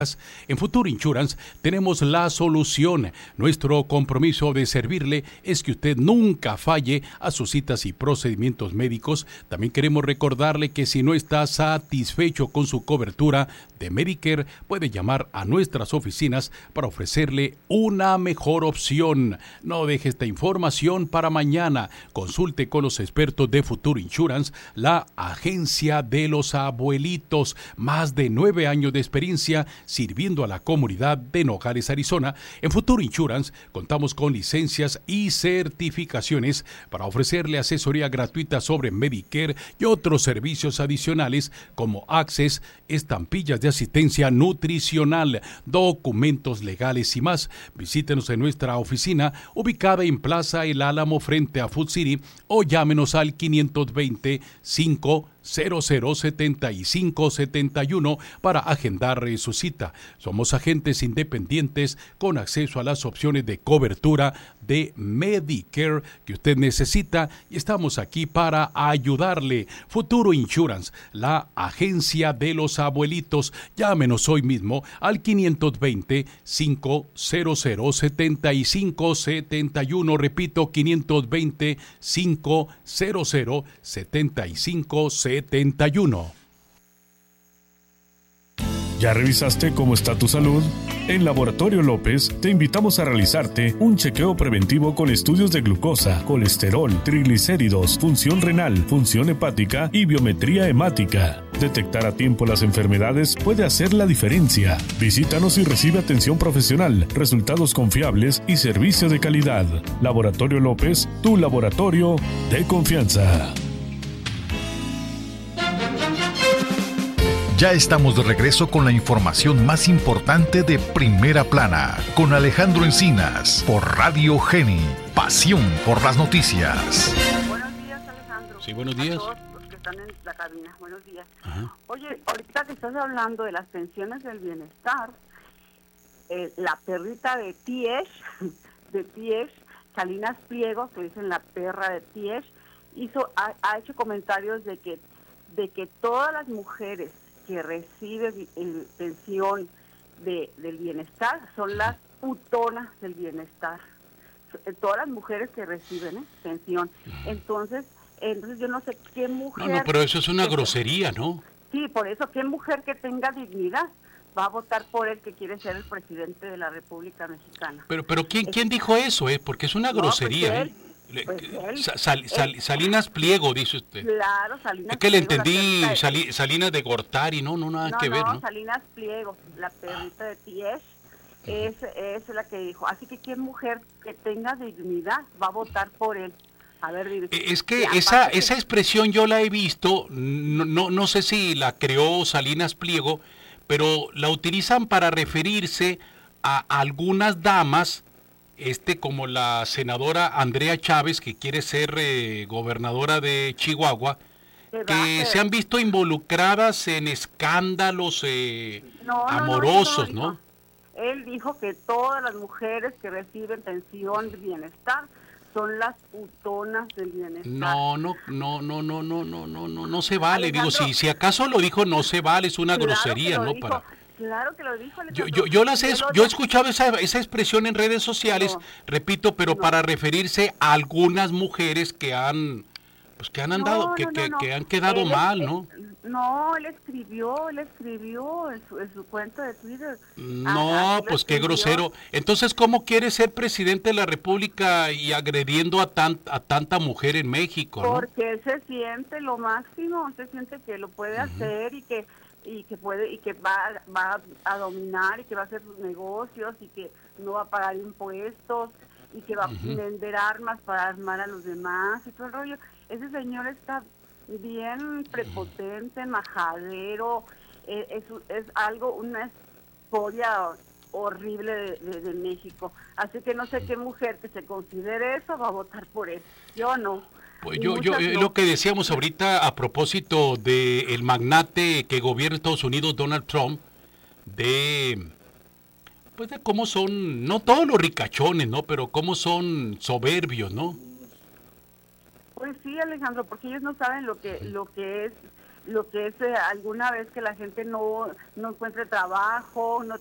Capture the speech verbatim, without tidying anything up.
En Future Insurance tenemos la solución. Nuestro compromiso de servirle es que usted nunca falle a sus citas y procedimientos médicos. También queremos recordarle que si no está satisfecho con su cobertura de Medicare, puede llamar a nuestras oficinas para ofrecerle una mejor opción. No deje esta información para mañana. Consulte con los expertos de Future Insurance, la agencia de los abuelitos. Más de nueve años de experiencia sirviendo a la comunidad de Nogales, Arizona. En Future Insurance contamos con licencias y certificaciones para ofrecerle asesoría gratuita sobre Medicare y otros servicios adicionales como Access, estampillas de asistencia nutricional, documentos legales y más. Visítenos en nuestra oficina ubicada en Plaza El Álamo frente a Food City o llámenos al quinientos veinte, cinco cero cero, setenta y cinco setenta y uno para agendar su cita. Somos agentes independientes con acceso a las opciones de cobertura de Medicare que usted necesita y estamos aquí para ayudarle. Futuro Insurance, la agencia de los abuelitos. Llámenos hoy mismo al quinientos veinte, cinco cero cero, setenta y cinco setenta y uno. Repito, quinientos veinte, cinco cero cero, setenta y cinco setenta y uno. ¿Ya revisaste cómo está tu salud? En Laboratorio López te invitamos a realizarte un chequeo preventivo con estudios de glucosa, colesterol, triglicéridos, función renal, función hepática y biometría hemática. Detectar a tiempo las enfermedades puede hacer la diferencia. Visítanos y recibe atención profesional, resultados confiables y servicio de calidad. Laboratorio López, tu laboratorio de confianza. Ya estamos de regreso con la información más importante de Primera Plana, con Alejandro Encinas, por Radio Geni, pasión por las noticias. Buenos días, Alejandro. Sí, buenos días. A todos los que están en la cabina, buenos días. Ajá. Oye, ahorita que estás hablando de las pensiones del bienestar, eh, la perrita de Tiesh, de Tiesh, Salinas Pliego, que dicen la perra de Tiesh, hizo, ha, ha hecho comentarios de que, de que todas las mujeres que reciben el, pensión de, del bienestar son las putonas del bienestar. Todas las mujeres que reciben ¿eh? pensión. Entonces, entonces yo no sé qué mujer... No, no, pero eso es una grosería, ¿no? Sí, por eso, qué mujer que tenga dignidad va a votar por el que quiere ser el presidente de la República Mexicana. Pero, pero ¿quién, quién dijo eso? Eh? Porque es una grosería. No, pues él, ¿eh? Pues él, Sal, sal, él, Salinas Pliego, dice usted. Claro, Salinas Es que le Pliego, entendí de, Sali, Salinas de Gortari, no, no, nada no, que ver, no, ¿no? Salinas Pliego, la perrita de Tiesh, es, es la que dijo. Así que qué mujer que tenga dignidad va a votar por él. A ver, dime. Es que esa, esa expresión yo la he visto, no, no, no sé si la creó Salinas Pliego, pero la utilizan para referirse a algunas damas, este como la senadora Andrea Chávez, que quiere ser eh, gobernadora de Chihuahua, que se han visto involucradas en escándalos eh, no, amorosos, no, no, ¿no? Él dijo que todas las mujeres que reciben pensión de bienestar son las putonas del bienestar. No, no, no, no, no, no, no, no, no, no se vale. Alejandro, digo, si, si acaso lo dijo, no se vale, es una claro grosería, ¿no? Dijo, Para... Claro que lo dijo. Yo, yo, yo, las he, yo he escuchado esa, esa expresión en redes sociales, no, repito, pero no. para referirse a algunas mujeres que han, pues que han andado, no, que, no, que, no. que han quedado él, mal, ¿no? No, él escribió, él escribió en su, en su cuenta de Twitter. No, ah, pues qué grosero. Entonces, ¿cómo quiere ser presidente de la República y agrediendo a, tan, a tanta mujer en México, ¿no? Porque él se siente lo máximo, se siente que lo puede uh-huh. hacer y que y que puede y que va, va a dominar y que va a hacer sus negocios y que no va a pagar impuestos y que va uh-huh. a vender armas para armar a los demás y todo el rollo. Ese señor está bien prepotente, majadero, eh, es, es algo, una escoria horrible de, de, de México. Así que no sé qué mujer que se considere eso va a votar por él. Yo no. Pues yo, yo, no. Lo que decíamos ahorita a propósito de el magnate que gobierna Estados Unidos, Donald Trump, de pues de cómo son, no todos los ricachones, ¿no? Pero cómo son soberbios, ¿no? Pues sí, Alejandro, porque ellos no saben lo que lo que es lo que es eh, alguna vez que la gente no, no encuentre trabajo, no